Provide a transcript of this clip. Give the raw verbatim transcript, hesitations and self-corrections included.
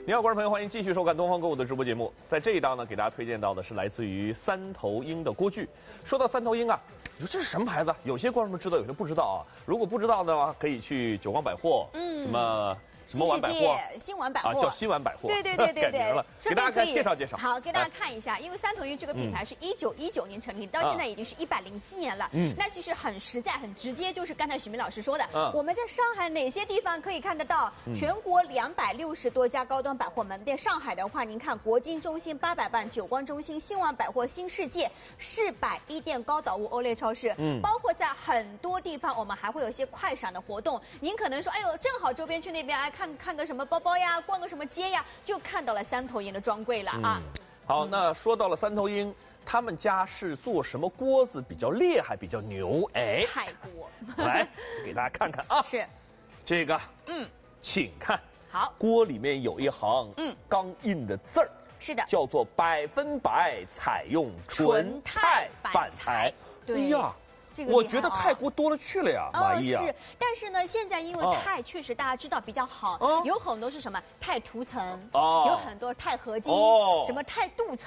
你好，观众朋友，欢迎继续收看东方购物的直播节目。在这一档呢，给大家推荐到的是来自于三头鹰的锅具。说到三头鹰啊，你说这是什么牌子？有些观众们知道，有些不知道啊。如果不知道的话，可以去久光百货，嗯，什么。什么碗百货？ 新碗百货啊，叫新碗百货。 对对对对对， 了，给大家看介绍介绍。 好，给大家看一下，因为三头鹰这个品牌是一九一九年成立，到现在已经是一百零七年了。嗯，那其实很实在、很直接，就是刚才许明老师说的，我们在上海哪些地方可以看得到？全国两百六十多家高端百货门店，上海的话，您看国金中心、八佰伴、久光中心、新碗百货、新世界、世百一店、高岛屋、欧莱超市，嗯，包括在很多地方，我们还会有一些快闪的活动。您可能说，哎呦，正好周边去那边哎看看个什么包包呀，逛个什么街呀，就看到了三头鹰的专柜了啊。 嗯、好，那说到了三头鹰，他们家是做什么锅子比较厉害、比较牛？哎， 泰锅。 来给大家看看啊， 是这个，嗯，请看， 好， 锅里面有一行嗯钢印的字儿， 是的， 叫做百分百采用纯钛板材。 对呀。 这个我觉得泰国多了去了呀，马伊啊。是，但是呢，现在因为钛确实大家知道比较好，有很多是什么钛涂层，有很多钛合金，什么钛镀层。